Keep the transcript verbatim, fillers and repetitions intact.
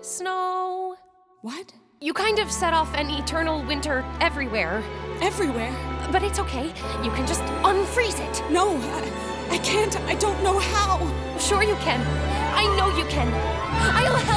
Snow. What? You kind of set off an eternal winter everywhere. Everywhere? But it's okay. You can just unfreeze it. No, I, I can't. I don't know how. Sure you can. I know you can. I'll help.